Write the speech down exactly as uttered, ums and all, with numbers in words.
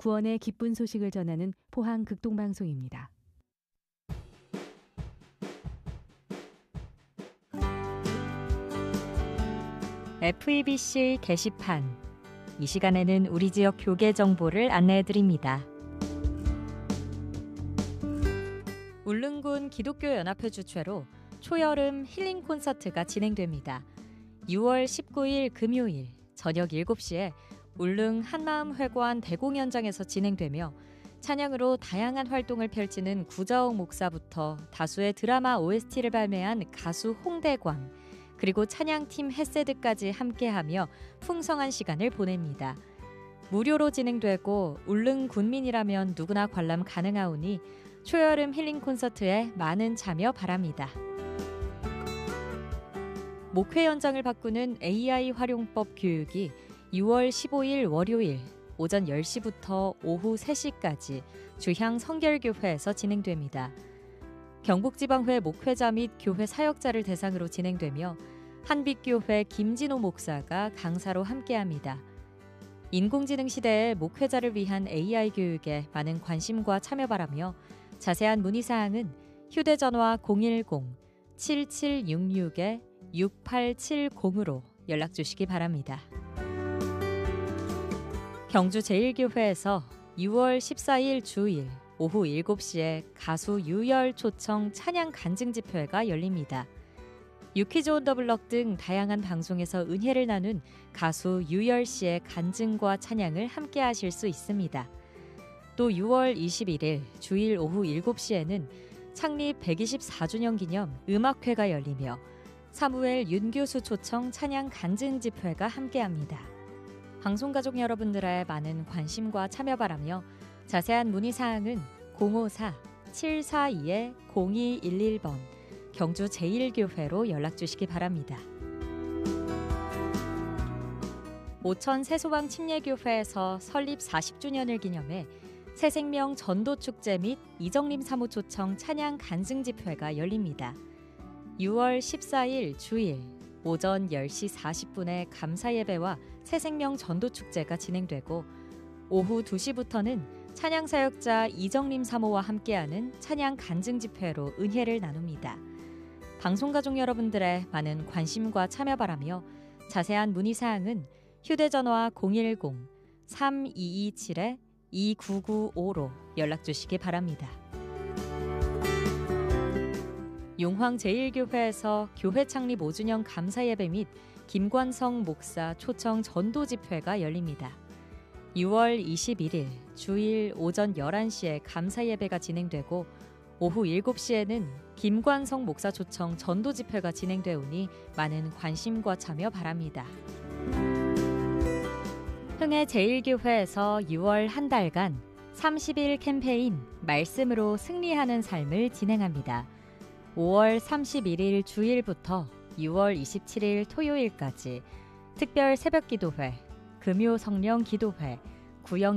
구원의 기쁜 소식을 전하는 포항 극동방송입니다. 에프이비씨 게시판. 이 시간에는 우리 지역 교계 정보를 안내해드립니다. 울릉군 기독교연합회 주최로 초여름 힐링 콘서트가 진행됩니다. 유월 십구일 금요일 저녁 일곱 시에 울릉 한마음회관 대공연장에서 진행되며 찬양으로 다양한 활동을 펼치는 구자옥 목사부터 다수의 드라마 오에스티를 발매한 가수 홍대광, 그리고 찬양팀 헤세드까지 함께하며 풍성한 시간을 보냅니다. 무료로 진행되고 울릉 군민이라면 누구나 관람 가능하오니 초여름 힐링 콘서트에 많은 참여 바랍니다. 목회 현장을 바꾸는 에이아이 활용법 교육이 유월 십오일 월요일 오전 열 시부터 오후 세 시까지 주향 성결교회에서 진행됩니다. 경북지방회 목회자 및 교회 사역자를 대상으로 진행되며 한빛교회 김진호 목사가 강사로 함께합니다. 인공지능 시대의 목회자를 위한 에이아이 교육에 많은 관심과 참여 바라며 자세한 문의사항은 휴대전화 공일공 칠칠육육 육팔칠공으로 연락주시기 바랍니다. 경주제일교회에서 유월 십사일 주일 오후 일곱 시에 가수 유열 초청 찬양 간증 집회가 열립니다. 유퀴즈 온 더 블럭 등 다양한 방송에서 은혜를 나눈 가수 유열 씨의 간증과 찬양을 함께 하실 수 있습니다. 또 유월 이십일일 주일 오후 일곱 시에는 창립 백이십사 주년 기념 음악회가 열리며 사무엘 윤 교수 초청 찬양 간증 집회가 함께합니다. 방송가족 여러분들의 많은 관심과 참여 바라며 자세한 문의사항은 공오사 칠사이 공이일일 번 경주 제일교회로 연락주시기 바랍니다. 오천 새소방 침례교회에서 설립 사십 주년을 기념해 새생명 전도축제 및 이정림 사무 초청 찬양 간증 집회가 열립니다. 유월 십사일 주일 오전 열 시 사십 분에 감사예배와 새생명 전도축제가 진행되고 오후 두 시부터는 찬양사역자 이정림 사모와 함께하는 찬양 간증 집회로 은혜를 나눕니다. 방송가족 여러분들의 많은 관심과 참여 바라며 자세한 문의사항은 휴대전화 공일공 삼이이칠 이구구오로 연락주시기 바랍니다. 용황제일교회에서 교회 창립 오 주년 감사예배 및 김관성 목사 초청 전도 집회가 열립니다. 유월 이십일일 주일 오전 열한 시에 감사예배가 진행되고 오후 일곱 시에는 김관성 목사 초청 전도 집회가 진행되오니 많은 관심과 참여 바랍니다. 흥해제일교회에서 유월 한 달간 삼십 일 캠페인 말씀으로 승리하는 삶을 진행합니다. 오월 삼십일일 주일부터 유월 이십칠일 토요일까지 특별 새벽기도회, 금요 성령 기도회, 구영